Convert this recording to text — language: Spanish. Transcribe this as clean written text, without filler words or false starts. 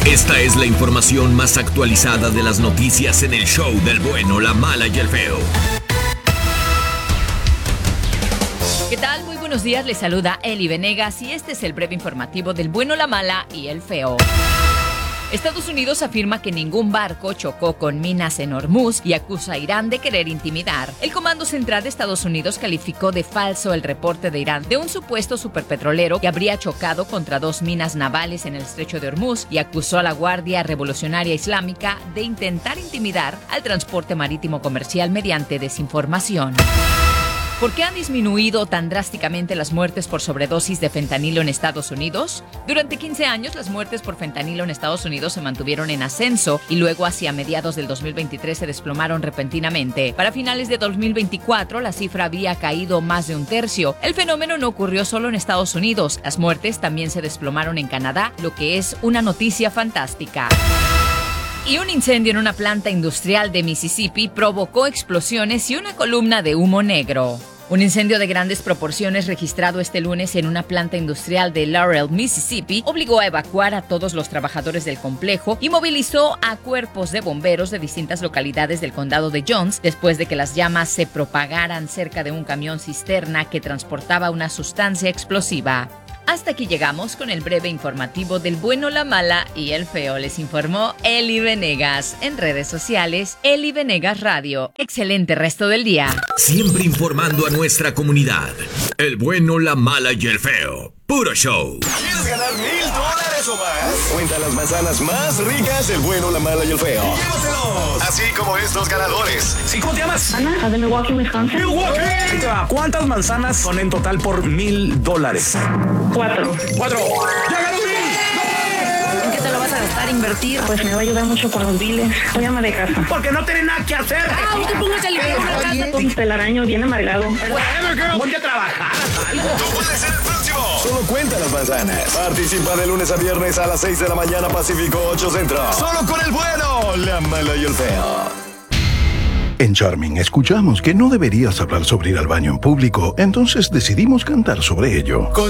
Esta es la información más actualizada de las noticias en el show del bueno, la mala y el feo. ¿Qué tal? Muy buenos días, les saluda Eli Venegas y este es el breve informativo del bueno, la mala y el feo. Estados Unidos afirma que ningún barco chocó con minas en Hormuz y acusa a Irán de querer intimidar. El Comando Central de Estados Unidos calificó de falso el reporte de Irán de un supuesto superpetrolero que habría chocado contra 2 minas navales en el estrecho de Hormuz y acusó a la Guardia Revolucionaria Islámica de intentar intimidar al transporte marítimo comercial mediante desinformación. ¿Por qué han disminuido tan drásticamente las muertes por sobredosis de fentanilo en Estados Unidos? Durante 15 años, las muertes por fentanilo en Estados Unidos se mantuvieron en ascenso y luego hacia mediados del 2023 se desplomaron repentinamente. Para finales de 2024, la cifra había caído más de un tercio. El fenómeno no ocurrió solo en Estados Unidos. Las muertes también se desplomaron en Canadá, lo que es una noticia fantástica. Y un incendio en una planta industrial de Mississippi provocó explosiones y una columna de humo negro. Un incendio de grandes proporciones registrado este lunes en una planta industrial de Laurel, Mississippi, obligó a evacuar a todos los trabajadores del complejo y movilizó a cuerpos de bomberos de distintas localidades del condado de Jones después de que las llamas se propagaran cerca de un camión cisterna que transportaba una sustancia explosiva. Hasta aquí llegamos con el breve informativo del bueno, la mala y el feo. Les informó Eli Venegas. En redes sociales, Eli Venegas Radio. Excelente resto del día. Siempre informando a nuestra comunidad. El bueno, la mala y el feo. Puro show. ¿Quieres ganar $1,000 o más? Cuenta las manzanas más ricas del bueno, la mala y el feo. ¡Llévatelos! Así como estos ganadores. ¿Sí, cómo te llamas? Ana, de Milwaukee, Wisconsin. ¡Milwaukee! ¿Cuántas manzanas son en total por $1,000? 4. ¡Ya ganó 1,000! ¿En qué te lo vas a gastar, invertir? Pues me va a ayudar mucho con los biles. Voy a ama de casa. Porque no tiene nada que hacer. No te pongas a limpiar una casa. Un telaraño bien amargado. Ponte a trabajar. ¡Tú puedes ser el próximo! Solo cuenta las manzanas. Participa de lunes a viernes a las 6 de la mañana Pacífico 8 Centro. Solo con el bueno, la mala y el feo. En Charming escuchamos que no deberías hablar sobre ir al baño en público, entonces decidimos cantar sobre ello.